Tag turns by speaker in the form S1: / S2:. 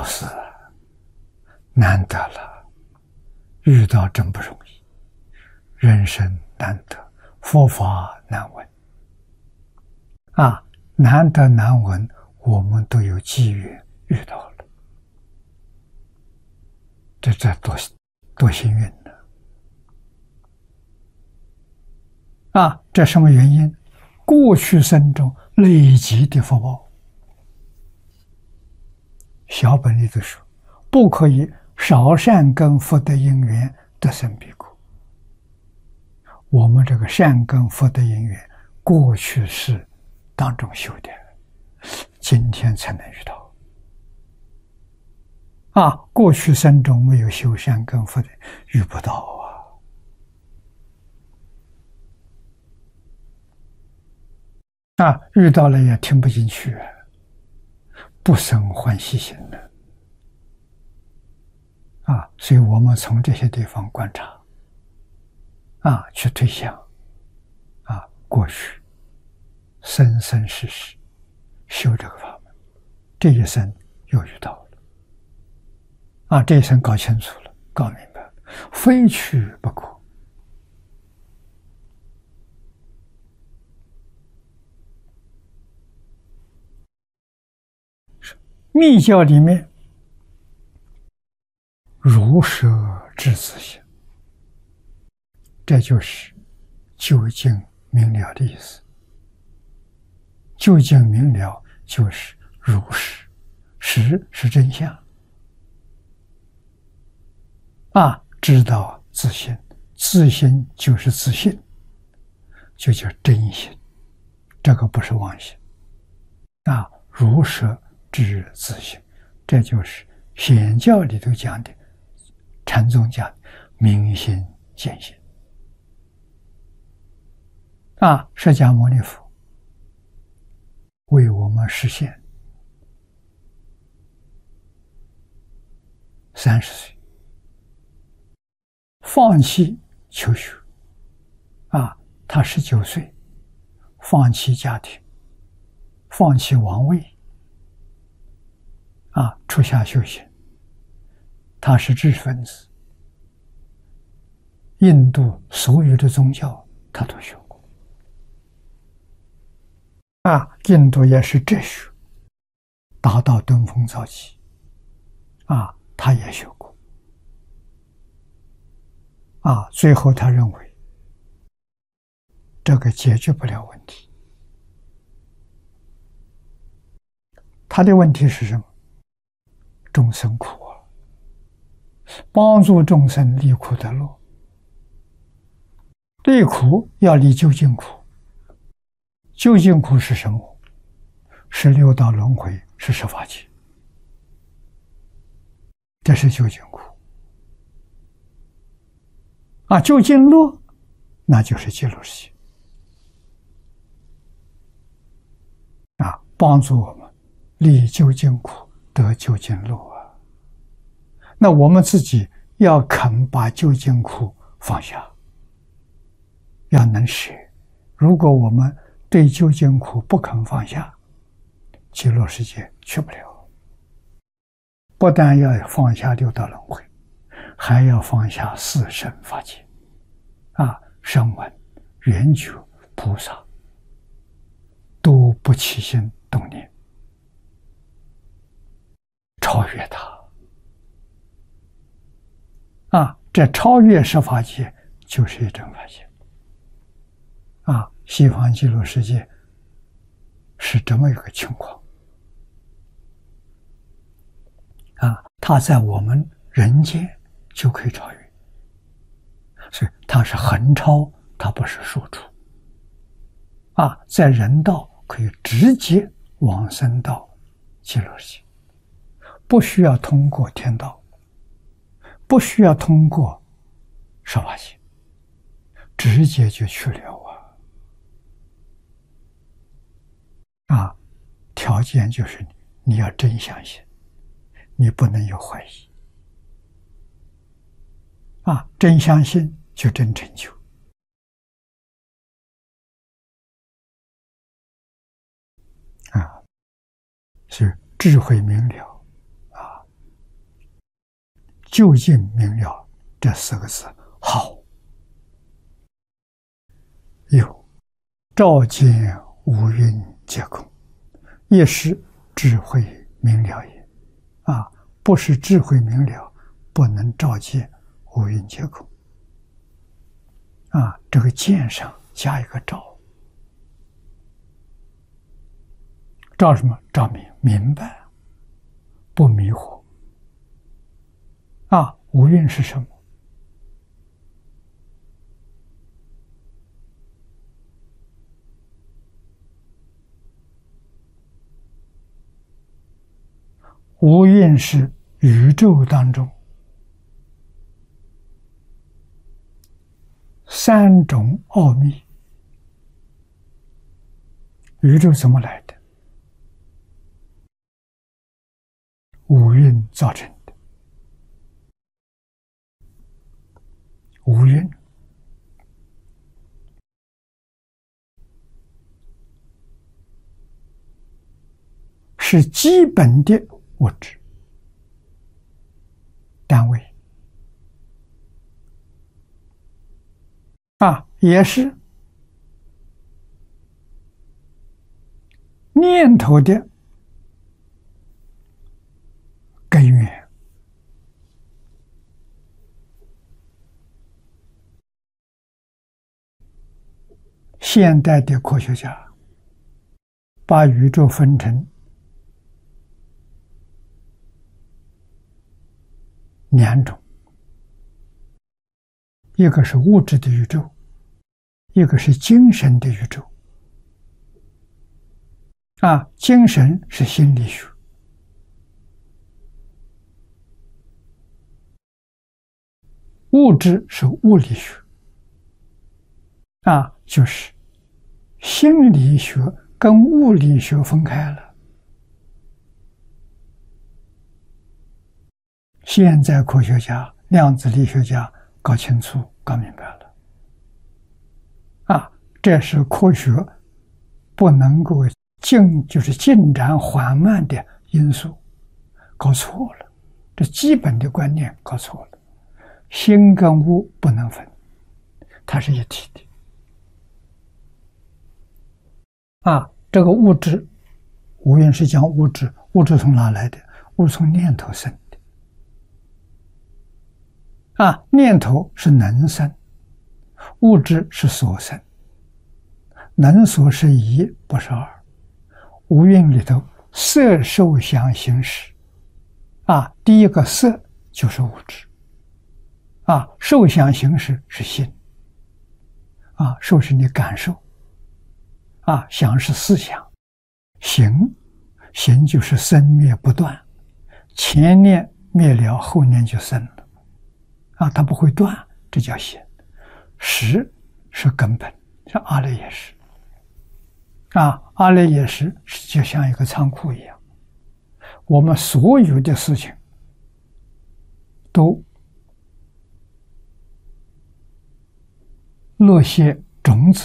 S1: 好事啊，难得了，遇到真不容易，人生难得，佛法难闻啊，难得难闻，我们都有机缘遇到了，这多幸运呢！啊，这什么原因？过去生中累积的福报。小本里头说，不可以少善根福德因缘得生彼国。我们这个善根福德因缘，过去世当中修的，今天才能遇到。啊，过去生中没有修善根福德，遇不到啊！啊，遇到了也听不进去，不生欢喜心的。啊，所以我们从这些地方观察，啊，去推想，啊，过去生生世世修这个法门，这一生又遇到了，啊，这一生搞清楚了，搞明白了，非去不可。密教里面，如舍至自性，这就是究竟明了的意思。究竟明了就是如实，实是真相。啊，知道自性，自性就是自信，就叫真心，这个不是妄心。啊，如舍至自性，这就是显教里头讲的，禅宗讲的明心见性。啊，释迦牟尼佛为我们实现30岁放弃求学，啊，他19岁放弃家庭，放弃王位，啊，出家修行。他是知识分子，印度所有的宗教他都学过，啊，印度也是哲学达到登峰造极，啊，他也学过，啊，最后他认为这个解决不了问题。他的问题是什么？众生苦啊，帮助众生离苦得乐。离苦要离究竟苦，究竟苦是什么？是六道轮回，是十法界，这是究竟苦。啊，究竟乐，那就是极乐世界。啊，帮助我们离究竟苦，得究竟乐啊。那我们自己要肯把究竟苦放下，要能舍。如果我们对究竟苦不肯放下，极乐世界去不了。不但要放下六道轮回，还要放下四圣法界，啊，声闻、缘觉、菩萨都不起心动念，超越它。啊，这超越十法界就是一真法界。啊，西方极乐世界是这么一个情况。啊，它在我们人间就可以超越，所以它是横超，它不是竖出。啊，在人道可以直接往生到极乐世界，不需要通过天道，不需要通过十法界，直接就去了啊！啊，条件就是你要真相信，你不能有怀疑。啊，真相信就真成就。啊，是智慧明了，啊， 究竟明了这四个字好。有照见五蕴皆空，也是智慧明了也。不是智慧明了，不能照见五蕴皆空。这个见上加一个照，照什么？照明白，不迷惑。五蕴是什么？五蕴是宇宙当中三种奥秘。宇宙怎么来的？五蕴造成的。五蕴是基本的物质单位，也是念头的根源。现代的科学家把宇宙分成两种，一个是物质的宇宙，一个是精神的宇宙。精神是心理学，物质是物理学。就是心理学跟物理学分开了。现在科学家、量子力学家搞清楚、搞明白了。这是科学不能够进展缓慢的因素，搞错了。这基本的观念搞错了。心跟物不能分，它是一体的。这个物质，无论是讲物质，物质从哪来的？物质从念头生的。念头是能生，物质是所生。能所是一，不是二。五蕴里头，色受想行识。第一个色就是物质。受想行识是心。受是你感受。想是思想。行就是生灭不断，前念灭了，后念就生了。它不会断，这叫行。识是根本，像阿赖耶识。阿赖耶识就像一个仓库一样，我们所有的事情都落些种子